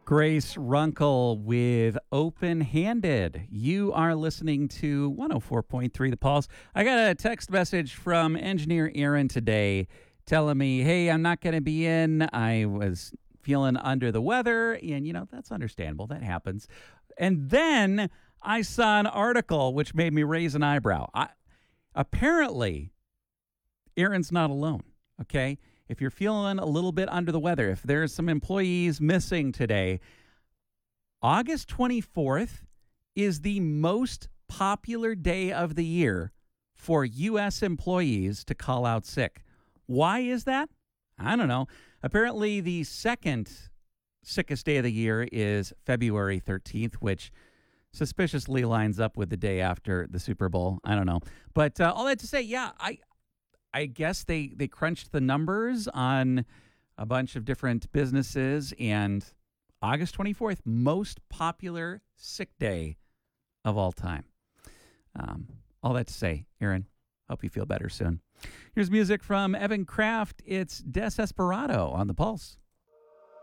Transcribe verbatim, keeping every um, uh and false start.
Grace Runkle with Open Handed. You are listening to one oh four point three The Pulse. I got a text message from engineer Aaron today telling me, hey, I'm not going to be in. I was feeling under the weather, and, you know, that's understandable. That happens. And then I saw an article which made me raise an eyebrow. I, apparently, Aaron's not alone, okay? If you're feeling a little bit under the weather, if there's some employees missing today, August twenty-fourth is the most popular day of the year for U S employees to call out sick. Why is that? I don't know. Apparently, the second sickest day of the year is February thirteenth, which suspiciously lines up with the day after the Super Bowl. I don't know. But uh, all that to say, yeah, I... I guess they, they crunched the numbers on a bunch of different businesses, and August twenty-fourth, most popular sick day of all time. Um, all that to say, Aaron, hope you feel better soon. Here's music from Evan Kraft. It's Desesperado on The Pulse.